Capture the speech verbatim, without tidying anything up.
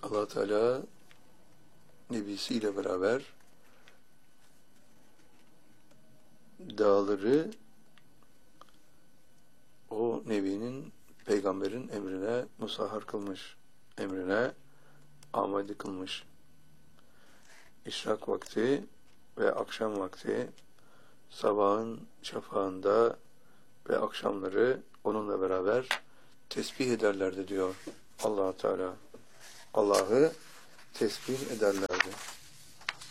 Allah Teala nebisiyle beraber dağları o nebinin, peygamberin emrine musahhar kılmış, emrine amade kılmış. İşrak vakti ve akşam vakti, sabahın şafağında ve akşamları onunla beraber tesbih ederlerdi diyor Allah Teala. Allah'ı tesbih ederlerdi.